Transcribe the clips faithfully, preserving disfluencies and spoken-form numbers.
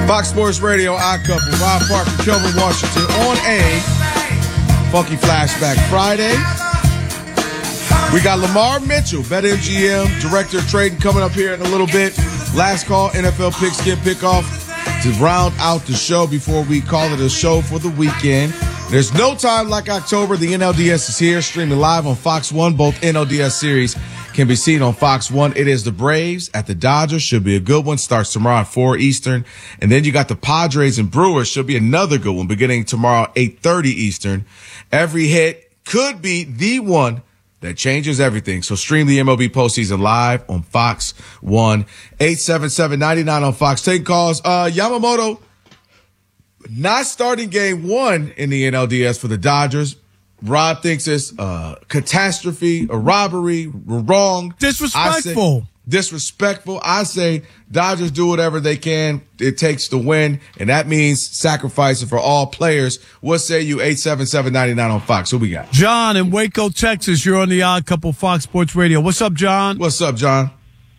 Fox Sports Radio, Odd Couple, Rob Parker, Kelvin Washington on a Funky Flashback Friday. We got Lamar Mitchell, BetMGM, Director of Trading, coming up here in a little bit. Last call, N F L Pigskin Pickoff to round out the show before we call it a show for the weekend. There's no time like October. The N L D S is here, streaming live on Fox one. Both N L D S series can be seen on Fox one. It is the Braves at the Dodgers. Should be a good one. Starts tomorrow at four Eastern. And then you got the Padres and Brewers. Should be another good one beginning tomorrow, eight thirty Eastern. Every hit could be the one that changes everything. So stream the M L B postseason live on Fox one. eight seven seven, nine nine on Fox. Take calls. Uh, Yamamoto not starting game one in the N L D S for the Dodgers. Rob thinks it's a catastrophe, a robbery, we're wrong. Disrespectful. I say, disrespectful. I say Dodgers do whatever they can it takes to win, and that means sacrificing for all players. What say you? eight seven seven, nine nine on Fox. Who we got? John in Waco, Texas. You're on the Odd Couple Fox Sports Radio. What's up, John? What's up, John?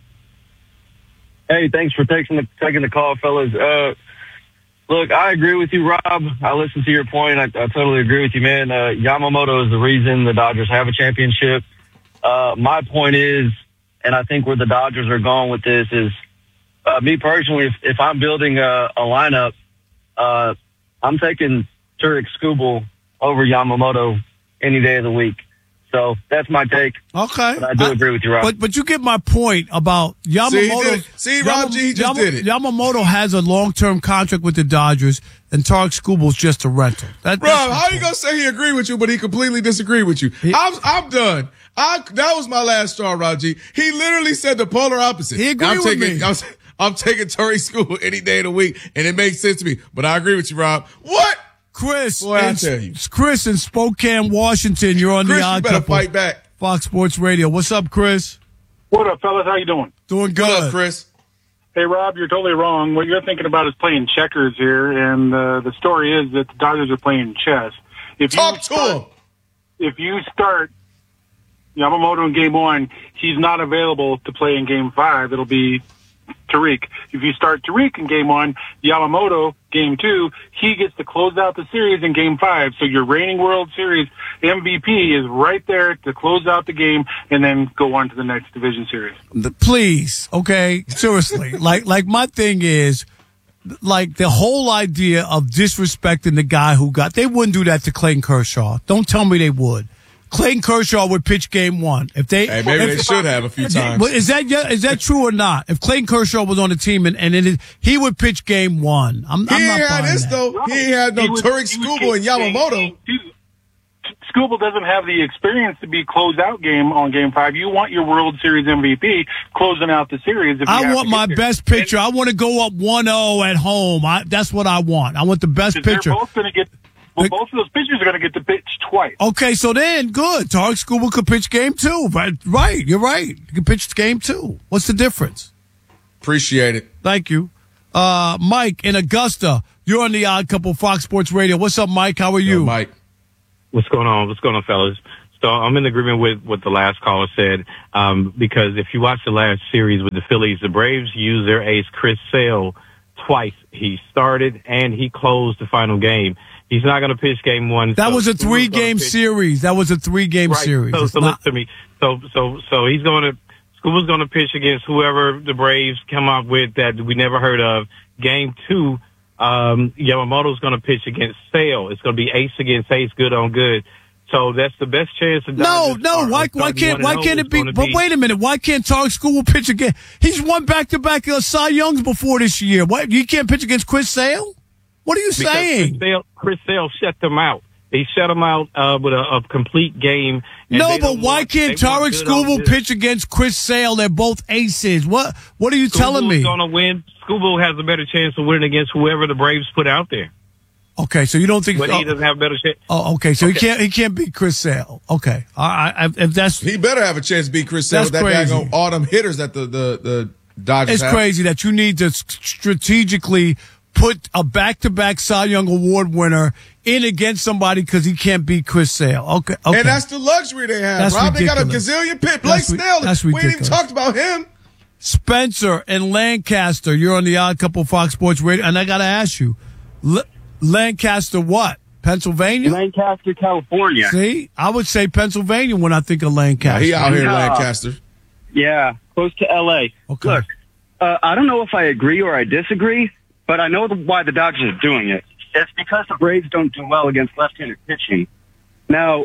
Hey, thanks for taking the, taking the call, fellas. Uh, Look, I agree with you, Rob. I listened to your point. I, I totally agree with you, man. Uh, Yamamoto is the reason the Dodgers have a championship. Uh, my point is, and I think where the Dodgers are going with this is, uh, me personally, if, if I'm building a, a lineup, uh, I'm taking Tarik Skubal over Yamamoto any day of the week. So that's my take. Okay. But I do I, agree with you, Rob. But, but you get my point about Yamamoto. See, See Rob G, he just Yama, did it. Yamamoto has a long-term contract with the Dodgers, and Tarik Skubal's just a rental. That, Rob, how you going to say he agreed with you, but he completely disagreed with you? He, I'm, I'm done. I, that was my last straw, Rob G. He literally said the polar opposite. He agreed I'm with taking, me. I'm, I'm taking Tarik Skubal any day of the week, and it makes sense to me. But I agree with you, Rob. What? Chris, Boy, I in, tell you. Chris in Spokane, Washington. You're on Chris, the Odd you better Couple. fight back. Fox Sports Radio. What's up, Chris? What up, fellas? How you doing? Doing good. What up, Chris? Hey, Rob, you're totally wrong. What you're thinking about is playing checkers here, and uh, the story is that the Dodgers are playing chess. If Talk you to start, him. If you start Yamamoto in game one, he's not available to play in game five. It'll be Tarik. If you start Tarik in game one, Yamamoto game two, he gets to close out the series in game five. So your reigning World Series M V P is right there to close out the game and then go on to the next division series. Please, okay, seriously. like, like my thing is, like the whole idea of disrespecting the guy who got, they wouldn't do that to Clayton Kershaw. Don't tell me they would. Clayton Kershaw would pitch game one. If they, hey, maybe if, they should have a few times. Is that is that true or not? If Clayton Kershaw was on the team and, and it, he would pitch game one. I'm, he I'm not ain't had buying this that. though. He ain't had no Tarik Skubal and Yamamoto. Skubal doesn't have the experience to be closed out game on game five. You want your World Series M V P closing out the series. If you I want my there. best pitcher. I want to go up one oh at home. I, that's what I want. I want the best pitcher. They're both going to get. Well, both of those pitchers are going to get to pitch twice. Okay, so then, good. Tarik Skubal could pitch game two. Right, right, you're right. You can pitch game two. What's the difference? Appreciate it. Thank you. Uh, Mike in Augusta, you're on the Odd Couple Fox Sports Radio. What's up, Mike? How are you? Yo, Mike. What's going on? What's going on, fellas? So I'm in agreement with what the last caller said, um, because if you watch the last series with the Phillies, the Braves used their ace, Chris Sale, twice. He started and he closed the final game. He's not going to pitch game one. That so was a three-game series. That was a three-game right. series. So, so not- listen to me. So, so, so he's going to, Skubal's going to pitch against whoever the Braves come up with that we never heard of. Game two, um, Yamamoto's going to pitch against Sale. It's going to be ace against ace, good on good. So that's the best chance. Of no, no. Why, why can't, why can't it be? But be, wait a minute. Why can't Tarik Skubal pitch again? He's won back-to-back uh, Cy Youngs before this year. What? You can't pitch against Chris Sale? What are you because saying? Chris Sale, Chris Sale shut them out. They shut them out uh, with a, a complete game. No, but why want, can't Tarik Skubal pitch against Chris Sale? They're both aces. What? What are you Skubal telling me? Going to win. Skubal has a better chance of winning against whoever the Braves put out there. Okay, so you don't think? But oh, he doesn't have a better chance. Oh, okay. So okay. he can't. He can't beat Chris Sale. Okay, I, I, if that's he better have a chance to beat Chris Sale. With that crazy. daggone all them hitters that the the the Dodgers It's have. crazy that you need to strategically put a back-to-back Cy Young Award winner in against somebody because he can't beat Chris Sale. Okay, okay. And that's the luxury they have. That's Rob, ridiculous. they got a gazillion pit. Blake That's, Snell. that's we ain't even ridiculous. talked about him. Spencer in Lancaster, you're on the Odd Couple Fox Sports Radio, and I got to ask you, L- Lancaster what? Pennsylvania? Lancaster, California. See, I would say Pennsylvania when I think of Lancaster. He out here in Yeah. Lancaster. Yeah, close to L A. Okay. Look, uh, I don't know if I agree or I disagree, but I know the, why the Dodgers are doing it. It's because the Braves don't do well against left-handed pitching. Now,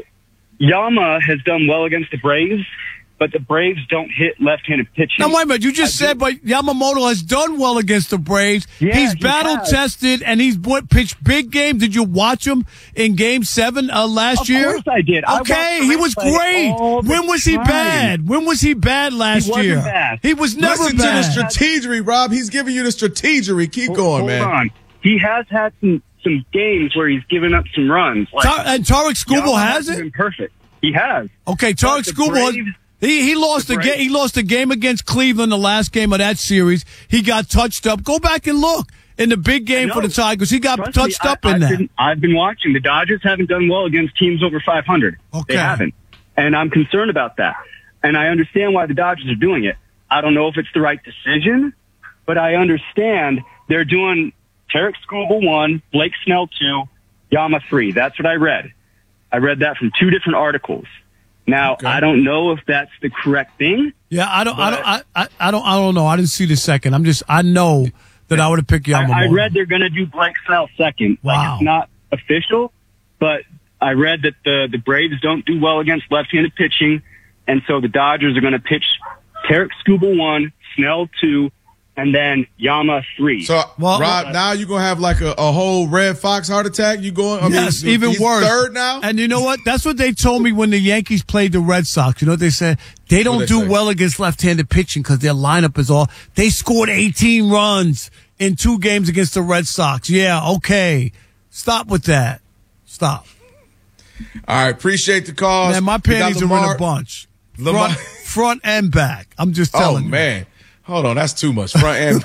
Yama has done well against the Braves, but the Braves don't hit left-handed pitching. Now, wait a minute. You just I said, but Yamamoto has done well against the Braves. Yeah, he's he battle-tested, and he's what, pitched big games. Did you watch him in Game seven uh, last Of year? course I did. I watched Okay, the he was replay great. all the When was he time. bad? When was he bad last He wasn't year? bad. He was never Listen to the bad. strategery, Rob. He's giving you the strategery. Keep Hold- going, hold man. on. He has had some, some games where he's given up some runs. Like, Tar- and Tarek Skubal Yama has hasn't it? been perfect. He has. Okay, Tarek the Skubal. Braves- He he lost the a game. Braves- He lost a game against Cleveland, the last game of that series. He got touched up. Go back and look in the big game for the know. Tigers. He got Trust touched me, up I, in I've that. Been, I've been watching. The Dodgers haven't done well against teams over five hundred. Okay. They haven't. And I'm concerned about that. And I understand why the Dodgers are doing it. I don't know if it's the right decision, but I understand they're doing Tarek Skubal one, Blake Snell two, Yama three. That's what I read. I read that from two different articles. Now, Okay. I don't know if that's the correct thing. Yeah, I don't, I don't, But- I, I, I don't, I don't know. I didn't see the second. I'm just, I know that I would have picked Yamamoto. I, I read they're going to do Blake Snell second. Wow. Like, it's not official, but I read that the, the Braves don't do well against left-handed pitching, and so the Dodgers are going to pitch Tarek Skubal one, Snell two, and then Yama three. So, Well- Rob, now you're going to have like a, a whole Red Fox heart attack? You going? I Yes, mean, even he's worse. third now? And you know what? That's what they told me when the Yankees played the Red Sox. You know what they said? They don't they do say? well against left-handed pitching because their lineup is all. They scored eighteen runs in two games against the Red Sox. Yeah, okay. Stop with that. Stop. All right, appreciate the call. Man, my panties are in a bunch. Lamar- Front, front and back. I'm just Oh, telling you. man. Hold on, that's too much. Front end.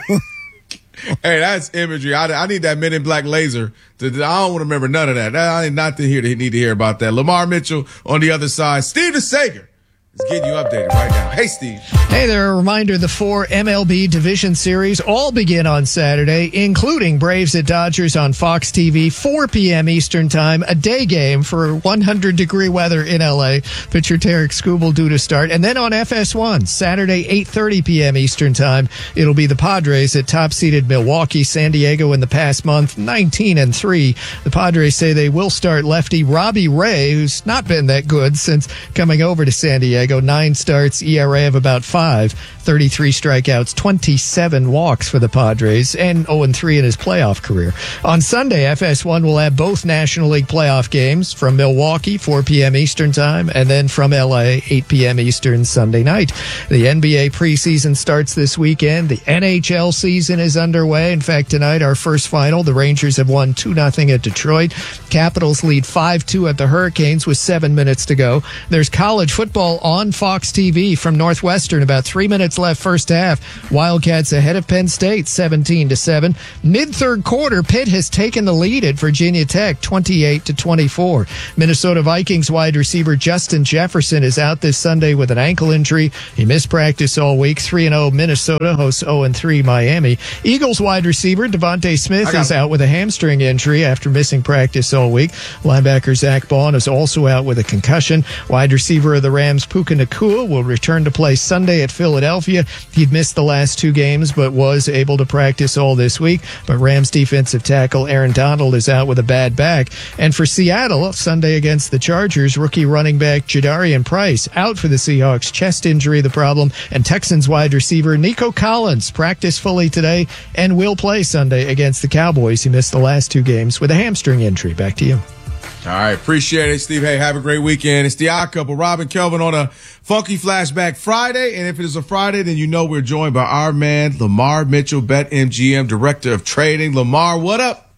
Hey, that's imagery. I, I need that Men in Black laser. To, I don't want to remember none of that. I ain't not to hear to need to hear about that. Lamar Mitchell on the other side. Steve DeSager is getting you updated right now. Hey, Steve. Hey there, a reminder the four M L B Division Series all begin on Saturday, including Braves at Dodgers on Fox T V, four p.m. Eastern Time, a day game for one hundred degree weather in L A. Pitcher Tarek Skubal due to start. And then on F S one, Saturday, eight thirty p.m. Eastern Time, it'll be the Padres at top-seeded Milwaukee. San Diego in the past month, nineteen and three. The Padres say they will start lefty Robbie Ray, who's not been that good since coming over to San Diego. Nine starts, E R A of about five, thirty-three strikeouts, twenty-seven walks for the Padres, and oh and three in his playoff career. On Sunday, F S one will have both National League playoff games from Milwaukee, four p.m. Eastern Time, and then from L A, eight p.m. Eastern Sunday night. The N B A preseason starts this weekend. The N H L season is underway. In fact, tonight, our first final, the Rangers have won two nothing at Detroit. Capitals lead five two at the Hurricanes with seven minutes to go. There's college football on Fox T V from Northwestern. About three minutes left first half. Wildcats ahead of Penn State, seventeen to seven. Mid-third quarter, Pitt has taken the lead at Virginia Tech, twenty-eight to twenty-four. Minnesota Vikings wide receiver Justin Jefferson is out this Sunday with an ankle injury. He missed practice all week. three and oh Minnesota hosts oh and three Miami. Eagles wide receiver Devontae Smith is out with a hamstring injury after missing practice all week. Linebacker Zach Bond is also out with a concussion. Wide receiver of the Rams, Puka Nacua, will return to play Sunday at Philadelphia. He'd missed the last two games, but was able to practice all this week. But Rams defensive tackle Aaron Donald is out with a bad back. And for Seattle, Sunday against the Chargers, rookie running back Jadarian Price out for the Seahawks. Chest injury the problem. And Texans wide receiver Nico Collins practiced fully today and will play Sunday against the Cowboys. He missed the last two games with a hamstring injury. Back to you. All right, appreciate it, Steve. Hey, have a great weekend. It's the Odd Couple, Rob and Kelvin on a Funky Flashback Friday. And if it is a Friday, then you know we're joined by our man, Lamar Mitchell, BetMGM, Director of Trading. Lamar, what up?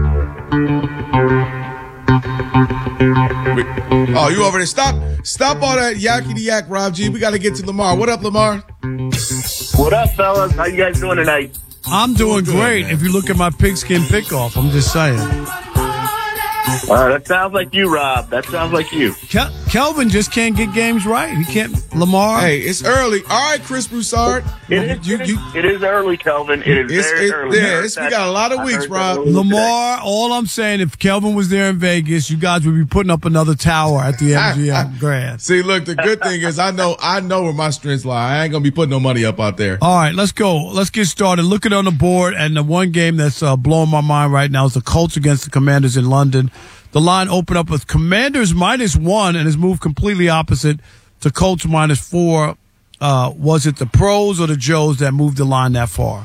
Oh, you over there? Stop, stop all that yakety yak, Rob G. We got to get to Lamar. What up, Lamar? What up, fellas? How you guys doing tonight? I'm doing Doing good, great. man. If you look at my pigskin pickoff, I'm just saying. Uh, that sounds like you, Rob. That sounds like you. Kel- Kelvin just can't get games right. He can't. Lamar. Hey, it's early. All right, Chris Broussard. It is, You- it, is, you- it is early, Kelvin. It is It's- very it- early. yeah, I heard it's- we that- got a lot of I weeks, heard that Rob. earlier today. Lamar, all I'm saying, if Kelvin was there in Vegas, you guys would be putting up another tower at the M G M Grand. See, look, the good thing is I know I know where my strengths lie. I ain't gonna be putting no money up out there. All right, let's go. Let's get started. Looking on the board, and the one game that's uh, blowing my mind right now is the Colts against the Commanders in London. The line opened up with Commanders minus one and has moved completely opposite to Colts minus four. Uh, was it the pros or the Joes that moved the line that far?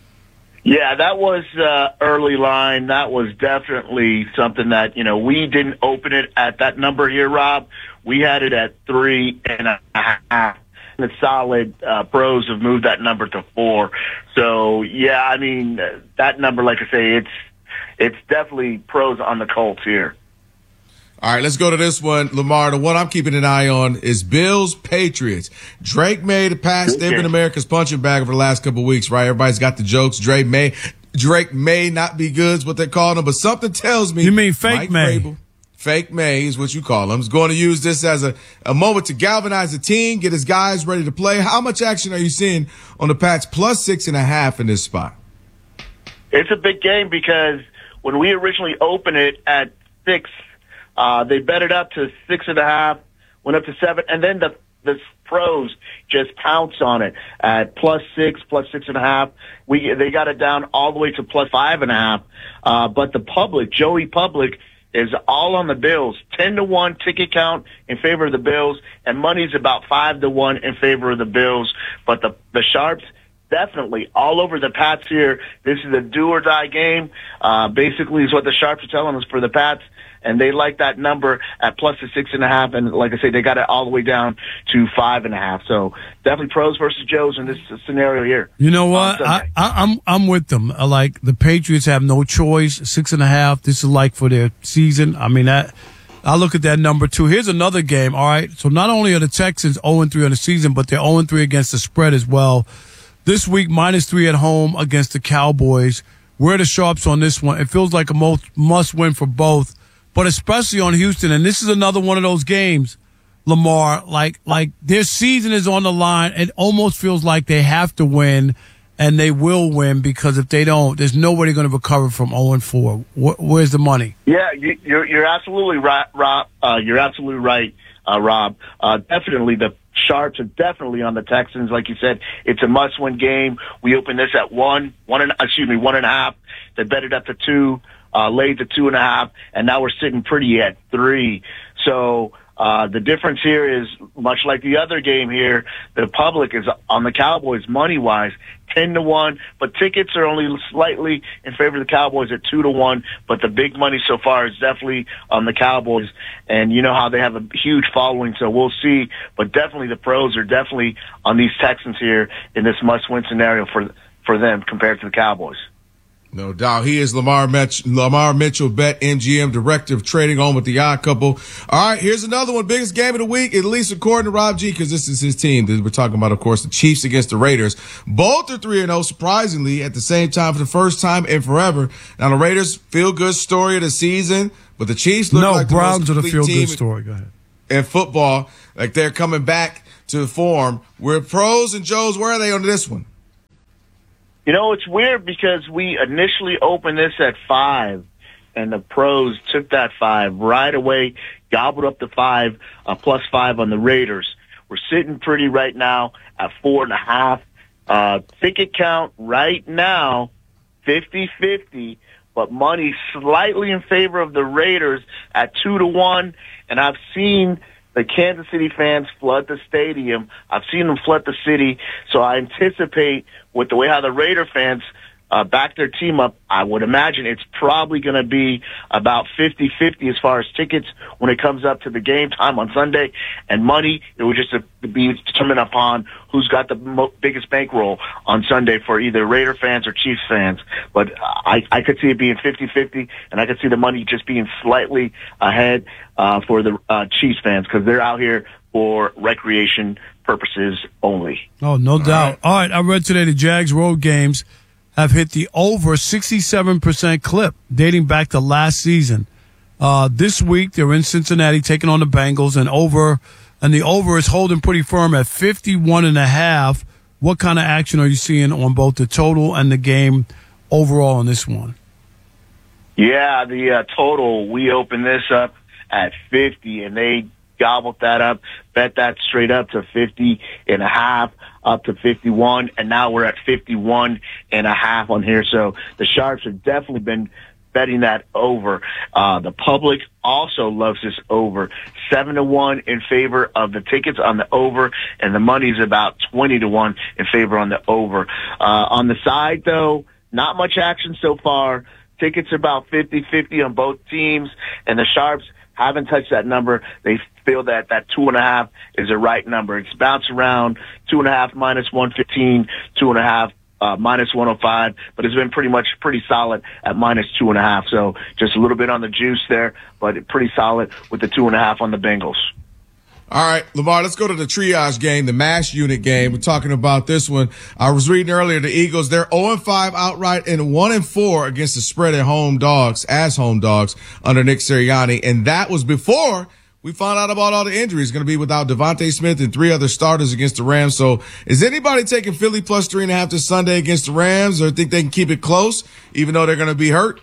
Yeah, that was uh, early line. That was definitely something that, you know, we didn't open it at that number here, Rob. We had it at three and a half. The solid uh, pros have moved that number to four. So, yeah, I mean, uh, that number, like I say, it's it's definitely pros on the Colts here. All right, let's go to this one, Lamar. The one I'm keeping an eye on is Bills Patriots. Drake May, the pass. They've been America's punching bag for the last couple of weeks, right? Everybody's got the jokes. Drake May, Drake may not be good, is what they call him, but something tells me. You mean fake Mike May? Vrabel, fake May is what you call him. Is going to use this as a, a moment to galvanize the team, get his guys ready to play. How much action are you seeing on the Pats plus six and a half in this spot? It's a big game because when we originally opened it at six, uh, they bet it up to six and a half, went up to seven, and then the the pros just pounced on it at plus six, plus six and a half. We they got it down all the way to plus five and a half. Uh, but the public, Joey Public, is all on the Bills. Ten to one ticket count in favor of the Bills, and money's about five to one in favor of the Bills. But the the sharps, definitely all over the Pats here. This is a do or die game. Uh, basically is what the sharps are telling us for the Pats. And they like that number at plus the six and a half. And like I say, they got it all the way down to five and a half. So definitely pros versus Joes in this scenario here. You know what? I, I, I'm I'm with them. I like the Patriots have no choice. Six and a half. This is like for their season. I mean, that, I look at that number too. Here's another game. All right. So not only are the Texans oh and three on the season, but they're oh and three against the spread as well. This week, minus three at home against the Cowboys. We're the sharps on this one. It feels like a most must win for both, but especially on Houston. And this is another one of those games, Lamar, like, like their season is on the line. It almost feels like they have to win, and they will win, because if they don't, there's nobody going to recover from oh and four. Wh- where's the money? Yeah, you, you're, you're absolutely right, Rob. Uh, you're absolutely right, uh, Rob. Uh, definitely the sharps are definitely on the Texans. Like you said, it's a must-win game. We opened this at one, one and, excuse me, one and a half. They bet it up to two. Uh, laid to two and a half, and now we're sitting pretty at three. So uh, the difference here is, much like the other game here, the public is on the Cowboys money-wise, ten to one, but tickets are only slightly in favor of the Cowboys at two to one, but the big money so far is definitely on the Cowboys, and you know how they have a huge following, so we'll see, but definitely the pros are definitely on these Texans here in this must-win scenario for for them compared to the Cowboys. No doubt. He is Lamar Mitch, Lamar Mitchell, Bet M G M, Director of Trading, on with the Odd Couple. All right, here's another one. Biggest game of the week, at least according to Rob G, because this is his team. We're talking about, of course, the Chiefs against the Raiders. Both are three and oh, surprisingly, at the same time for the first time in forever. Now, the Raiders, feel-good story of the season, but the Chiefs look no, like the Browns most are the complete feel-good team story. Go ahead. in football. Like, they're coming back to form. We're pros and Joes. Where are they on this one? You know, it's weird because we initially opened this at five, and the pros took that five right away, gobbled up the five, uh, plus five on the Raiders. We're sitting pretty right now at four and a half. Uh, ticket count right now, fifty-fifty, but money slightly in favor of the Raiders at two to one, and I've seen the Kansas City fans flood the stadium. I've seen them flood the city, so I anticipate with the way how the Raider fans uh, back their team up, I would imagine it's probably going to be about fifty-fifty as far as tickets when it comes up to the game time on Sunday. And money, it would just be determined upon who's got the mo- biggest bankroll on Sunday for either Raider fans or Chiefs fans. But I, I could see it being fifty-fifty, and I could see the money just being slightly ahead uh, for the uh, Chiefs fans because they're out here for recreation purposes only. Oh, no All doubt. Right. All right, I read today the Jags road games have hit the over sixty-seven percent clip dating back to last season. Uh, this week, they're in Cincinnati taking on the Bengals, and over, and the over is holding pretty firm at fifty-one and a half. What kind of action are you seeing on both the total and the game overall on this one? Yeah, the uh, total, we opened this up at fifty, and they gobbled that up, bet that straight up to fifty and a half, up to fifty-one, and now we're at fifty-one and a half on here. So the Sharps have definitely been betting that over. Uh, the public also loves this over. Seven to one in favor of the tickets on the over, and the money's about twenty to one in favor on the over. Uh, on the side, though, not much action so far. Tickets are about fifty-fifty on both teams, and the Sharps haven't touched that number. They feel that that two and a half is the right number. It's bounced around two and a half minus one fifteen, two and a half uh, minus one oh five, but it's been pretty much pretty solid at minus two and a half. So just a little bit on the juice there, but pretty solid with the two and a half on the Bengals. All right, Lamar, let's go to the triage game, the mash unit game. We're talking about this one. I was reading earlier, the Eagles, they're oh and five outright and one and four against the spread at home dogs, as home dogs under Nick Sirianni. And that was before we found out about all the injuries. Going to be without Devontae Smith and three other starters against the Rams. So is anybody taking Philly plus three and a half this Sunday against the Rams, or think they can keep it close even though they're going to be hurt?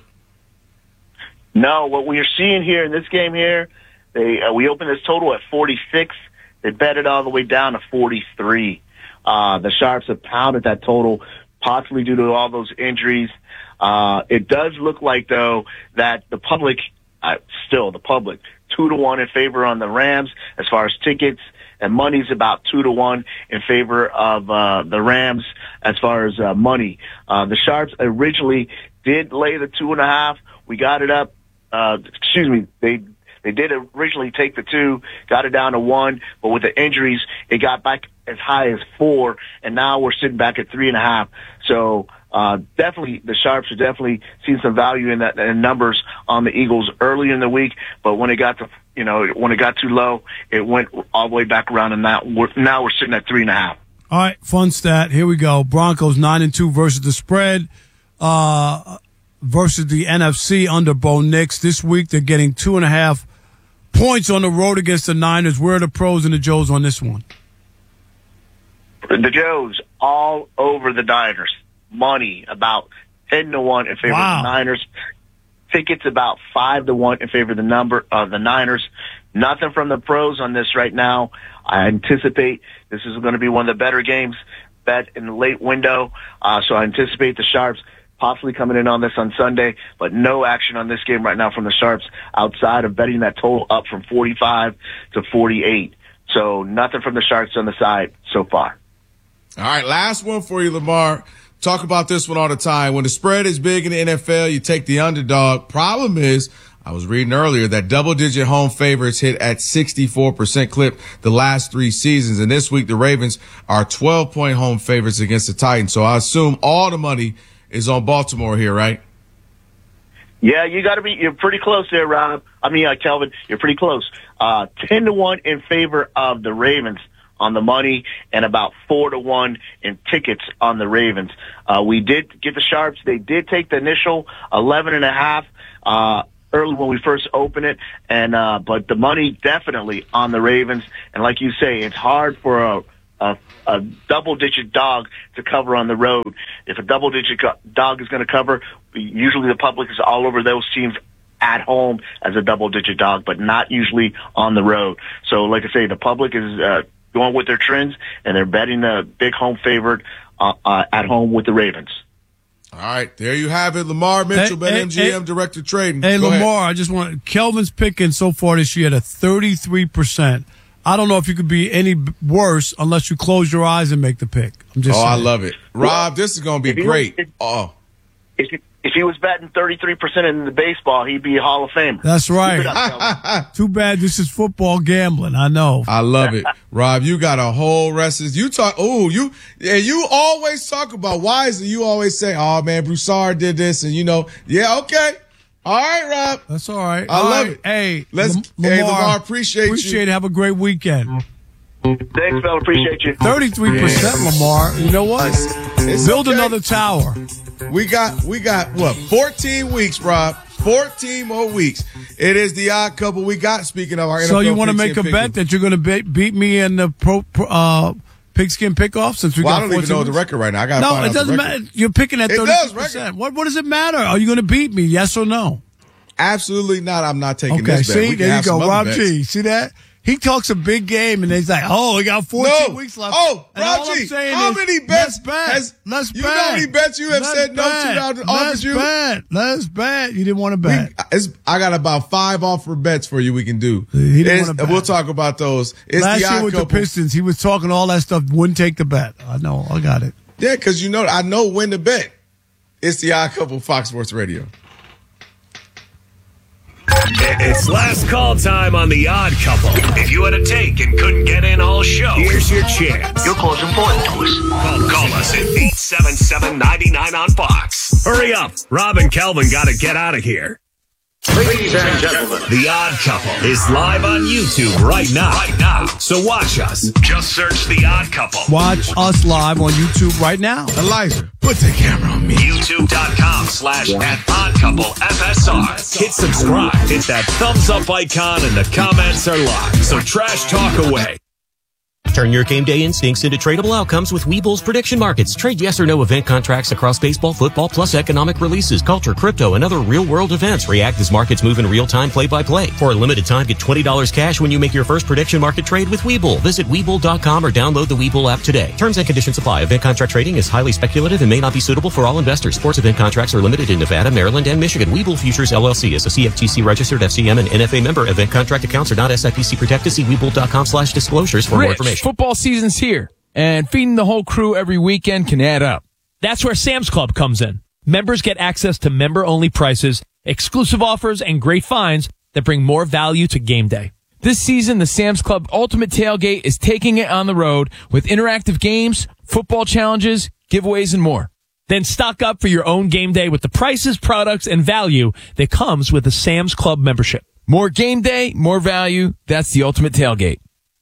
No, what we are seeing here in this game here, They, uh, we opened this total at forty-six. They bet it all the way down to forty-three. Uh, the Sharps have pounded that total, possibly due to all those injuries. Uh, it does look like, though, that the public, uh, still the public, two to one in favor on the Rams as far as tickets, and money's about two to one in favor of uh, the Rams as far as uh, money. Uh, the Sharps originally did lay the two and a half. We got it up. Uh, excuse me, they. They did originally take the two, got it down to one, but with the injuries, it got back as high as four, and now we're sitting back at three and a half. So uh, definitely, the Sharps are definitely seeing some value in that in numbers on the Eagles early in the week, but when it got to you know when it got too low, it went all the way back around, and now we're now we're sitting at three and a half. All right, fun stat. Here we go. Broncos nine and two versus the spread. Uh, versus the N F C under Bo Nix. This week they're getting two and a half points on the road against the Niners. Where are the pros and the Joes on this one? The Joes all over the Niners. Money about ten to one in favor wow. of the Niners. Tickets about five to one in favor of the number of the Niners. Nothing from the pros on this right now. I anticipate this is going to be one of the better games bet in the late window. Uh, so I anticipate the Sharps possibly coming in on this on Sunday, but no action on this game right now from the Sharps outside of betting that total up from forty-five to forty-eight. So nothing from the Sharps on the side so far. All right, last one for you, Lamar. Talk about this one all the time. When the spread is big in the N F L, you take the underdog. Problem is, I was reading earlier that double-digit home favorites hit at sixty-four percent clip the last three seasons. And this week, the Ravens are twelve-point home favorites against the Titans. So I assume all the money is on Baltimore here, right? Yeah, you got to be. You're pretty close there, Rob. I mean, uh, Kelvin, you're pretty close. Uh, ten to one in favor of the Ravens on the money, and about four to one in tickets on the Ravens. Uh, we did get the Sharps. They did take the initial eleven and a half uh, early when we first opened it, and uh, but the money definitely on the Ravens. And like you say, it's hard for a A, a double-digit dog to cover on the road. If a double-digit go- dog is going to cover, usually the public is all over those teams at home as a double-digit dog, but not usually on the road. So, like I say, the public is uh, going with their trends, and they're betting the big home favorite uh, uh, at home with the Ravens. All right, there you have it. Lamar Mitchell, hey, BetMGM, hey, Director Trading. Hey, Go Lamar, ahead. I just want Kelvin's picking so far this year at a thirty-three percent. I don't know if you could be any worse unless you close your eyes and make the pick. I'm just oh, saying. I love it. Rob, this is going to be great. Was, if, oh. If, if he was betting thirty-three percent in the baseball, he'd be a Hall of Famer. That's right. Up, Too bad this is football gambling. I know. I love it. Rob, you got a whole rest of this. You talk, oh, you, and you always talk about why is it you always say, oh, man, Broussard did this, and you know, yeah, okay. All right, Rob. That's all right. I all love right. it. Hey, let's. Lamar, hey, Lamar, appreciate, appreciate you. it. Have a great weekend. Thanks, fella. Appreciate you. Thirty-three percent, Lamar. You know what? It's Build okay. another tower. We got, we got what? Fourteen weeks, Rob. fourteen more weeks. It is the odd couple we got. Speaking of our N F L So you want to picks make a and bet pick'em. that you're going to be- beat me in the pro, pro uh, pigskin pickoff since we Well, got I don't even fourteen know the weeks? record right now. I got to No, find it out doesn't the record. matter. You're picking at It thirty does, percent. record. What, what does it matter? Are you going to beat me? Yes or no? Absolutely not. I'm not taking Okay, this bet. see, We can there you have go. some other Rob bets. G. See that? He talks a big game, and he's like, "Oh, we got fourteen No. weeks left." Oh, and all Rob I'm G, saying how is, many bets let's bet. has let's you bet. know how many bets you have let's said no to bet. that I've offered Let's you? bet. Let's bet. You didn't want to bet. We, it's, I got about five offer bets for you we can do. He didn't It's- wanna bet. We'll talk about those. It's Last the year odd with couple. the Pistons, he was talking all that stuff. Wouldn't take the bet. I know. I got it. Yeah, because you know I know when to bet. It's the odd couple, Fox Sports Radio. It's last call time on The Odd Couple. If you had a take and couldn't get in all show, here's your chance. Your call's important to us. Call, call us at eight seven seven, nine nine on Fox. Hurry up. Rob and Kelvin got to get out of here. Ladies and gentlemen, The Odd Couple is live on YouTube right now. Right now. So watch us. Just search The Odd Couple. Watch us live on YouTube right now. Elijah, put the camera on me. YouTube.com slash at Odd Couple F S R. Hit subscribe. Hit that thumbs up icon and the comments are live. So trash talk away. Turn your game day instincts into tradable outcomes with Webull's prediction markets. Trade yes or no event contracts across baseball, football, plus economic releases, culture, crypto, and other real-world events. React as markets move in real time, play-by-play. For a limited time, get twenty dollars cash when you make your first prediction market trade with Webull. Visit Webull dot com or download the Webull app today. Terms and conditions apply. Event contract trading is highly speculative and may not be suitable for all investors. Sports event contracts are limited in Nevada, Maryland, and Michigan. Webull Futures L L C is a C F T C registered F C M and N F A member. Event contract accounts are not S I P C protected. See Webull dot com slash disclosures for more Rich, information. football season's here, and feeding the whole crew every weekend can add up. That's where Sam's Club comes in. Members get access to member-only prices, exclusive offers, and great finds that bring more value to game day. This season, the Sam's Club Ultimate Tailgate is taking it on the road with interactive games, football challenges, giveaways, and more. Then stock up for your own game day with the prices, products, and value that comes with a Sam's Club membership. More game day, more value. That's the Ultimate Tailgate.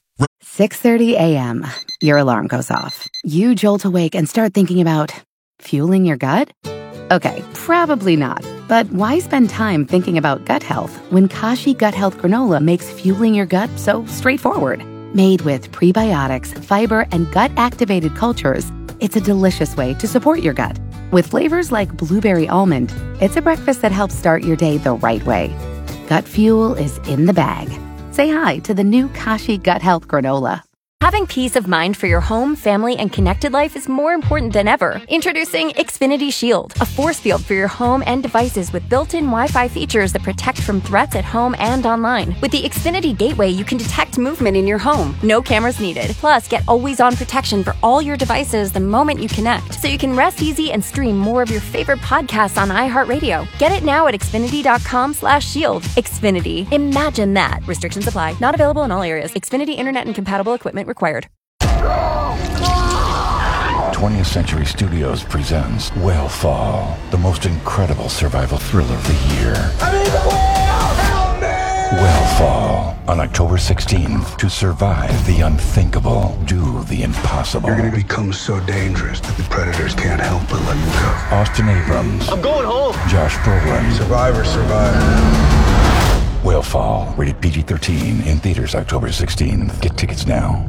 six thirty a.m. Your alarm goes off. You jolt awake and start thinking about fueling your gut? Okay, probably not. But why spend time thinking about gut health when Kashi Gut Health Granola makes fueling your gut so straightforward? Made with prebiotics, fiber, and gut-activated cultures, it's a delicious way to support your gut. With flavors like blueberry almond, it's a breakfast that helps start your day the right way. Gut fuel is in the bag. Say hi to the new Kashi Gut Health Granola. Having peace of mind for your home, family, and connected life is more important than ever. Introducing Xfinity Shield, a force field for your home and devices with built-in Wi-Fi features that protect from threats at home and online. With the Xfinity Gateway, you can detect movement in your home. No cameras needed. Plus, get always-on protection for all your devices the moment you connect, so you can rest easy and stream more of your favorite podcasts on iHeartRadio. Get it now at Xfinity.com slash shield. Xfinity. Imagine that. Restrictions apply. Not available in all areas. Xfinity Internet and compatible equipment required. twentieth Century Studios presents Whale the most incredible survival thriller of the year. Whale on October sixteenth. To survive the unthinkable, do the impossible. You're going to become so dangerous that the predators can't help but let you go. Austin Abrams. I'm going home. Josh Brolin. Survivor, survivor. Whale rated P G thirteen, in theaters October sixteenth. Get tickets now.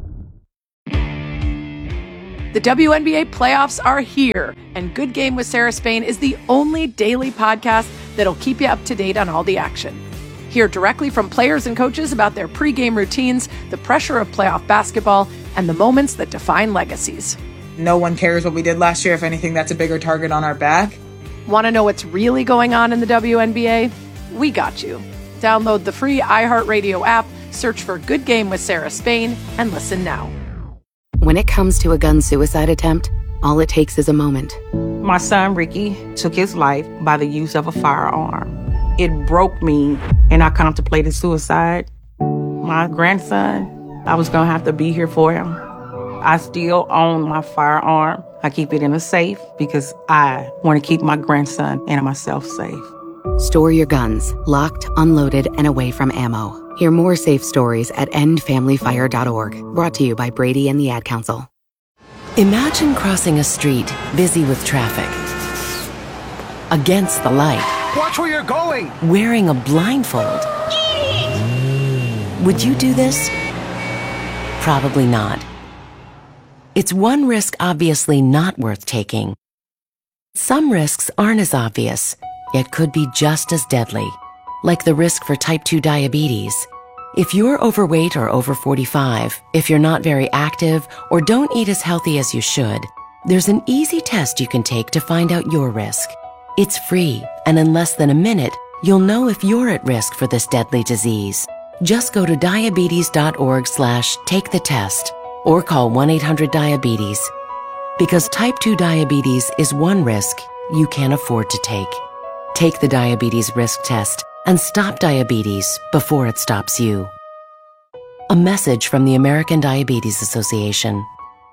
The W N B A playoffs are here, and Good Game with Sarah Spain is the only daily podcast that'll keep you up to date on all the action. Hear directly from players and coaches about their pregame routines, the pressure of playoff basketball, and the moments that define legacies. No one cares what we did last year. If anything, that's a bigger target on our back. Want to know what's really going on in the W N B A? We got you. Download the free iHeartRadio app, search for Good Game with Sarah Spain, and listen now. When it comes to a gun suicide attempt, all it takes is a moment. My son, Ricky, took his life by the use of a firearm. It broke me, and I contemplated suicide. My grandson, I was going to have to be here for him. I still own my firearm. I keep it in a safe because I want to keep my grandson and myself safe. Store your guns, locked, unloaded, and away from ammo. Hear more safe stories at end family fire dot org. Brought to you by Brady and the Ad Council. Imagine crossing a street busy with traffic. against the light, Watch where you're going. wearing a blindfold. Would you do this? Probably not. It's one risk obviously not worth taking. Some risks aren't as obvious, yet could be just as deadly, like the risk for type two diabetes. If you're overweight or over forty-five, if you're not very active, or don't eat as healthy as you should, there's an easy test you can take to find out your risk. It's free, and in less than a minute, you'll know if you're at risk for this deadly disease. Just go to diabetes.org slash take the test or call one eight hundred diabetes. Because type two diabetes is one risk you can't afford to take. Take the diabetes risk test and stop diabetes before it stops you. A message from the American Diabetes Association.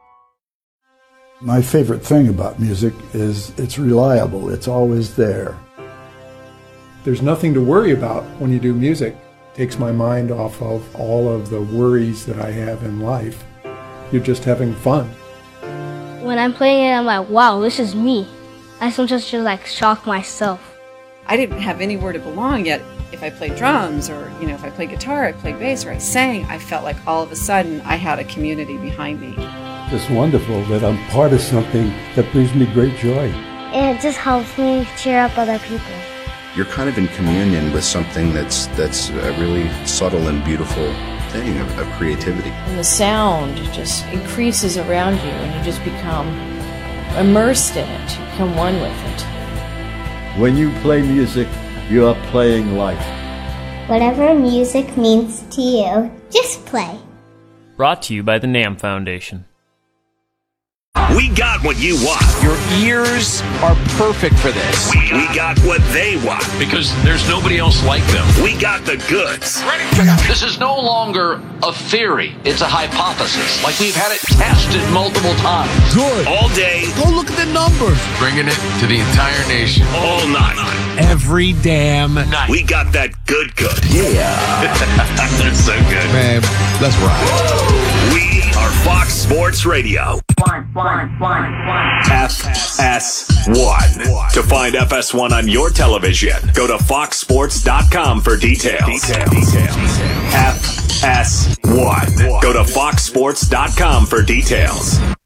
My favorite thing about music is it's reliable. It's always there. There's nothing to worry about when you do music. It takes my mind off of all of the worries that I have in life. You're just having fun. When I'm playing it, I'm like, wow, this is me. I sometimes just like shock myself. I didn't have anywhere to belong yet. If I played drums or, you know, if I played guitar, I played bass, or I sang, I felt like all of a sudden I had a community behind me. It's wonderful that I'm part of something that brings me great joy. And it just helps me cheer up other people. You're kind of in communion with something that's that's a really subtle and beautiful thing of, of creativity. And the sound just increases around you and you just become immersed in it. You become one with it. When you play music, you are playing life. Whatever music means to you, just play. Brought to you by the NAMM Foundation. We got what you want. Your ears are perfect for this. We, we got what they want. Because there's nobody else like them. We got the goods. Ready? This is no longer a theory. It's a hypothesis. Like we've had it tested multiple times. Good. All day. Go look at the numbers. Bringing it to the entire nation. All night. Every damn night. We got that good good. Yeah. That's so good. Man, let's ride. We are Fox Sports Radio. One, one, one, one. F S one. To find F S one on your television, go to fox sports dot com for details. Details. F S one. Go to fox sports dot com for details.